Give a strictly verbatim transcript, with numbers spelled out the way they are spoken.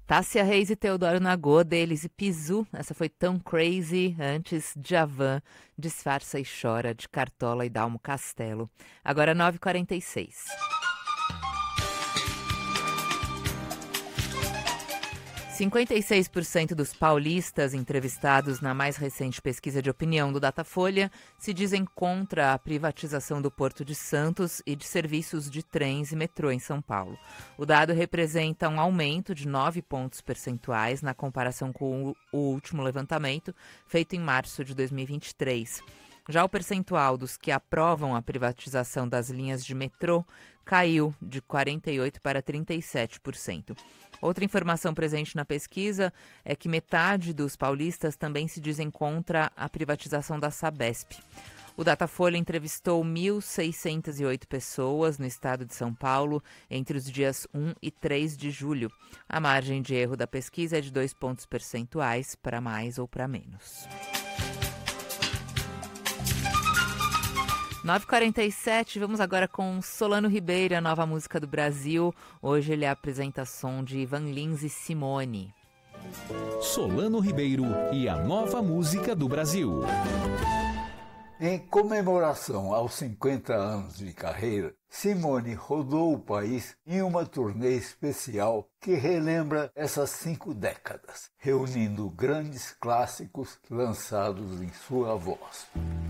Tássia Reis e Teodoro Nagô, deles e Pizu. Essa foi Tão Crazy. Antes, Djavan, Disfarça e Chora, de Cartola e Dalmo Castelo. Agora nove e quarenta e seis. cinquenta e seis por cento dos paulistas entrevistados na mais recente pesquisa de opinião do Datafolha se dizem contra a privatização do Porto de Santos e de serviços de trens e metrô em São Paulo. O dado representa um aumento de nove pontos percentuais na comparação com o último levantamento, feito em março de dois mil e vinte e três. Já o percentual dos que aprovam a privatização das linhas de metrô caiu de quarenta e oito por cento para trinta e sete por cento. Outra informação presente na pesquisa é que metade dos paulistas também se dizem contra a privatização da Sabesp. O Datafolha entrevistou mil seiscentas e oito pessoas no estado de São Paulo entre os dias um e três de julho. A margem de erro da pesquisa é de dois pontos percentuais, para mais ou para menos. nove e quarenta e sete, vamos agora com Solano Ribeiro, a nova música do Brasil. Hoje ele apresenta som de Ivan Lins e Simone. Solano Ribeiro e a nova música do Brasil. Em comemoração aos cinquenta anos de carreira, Simone rodou o país em uma turnê especial que relembra essas cinco décadas, reunindo grandes clássicos lançados em sua voz.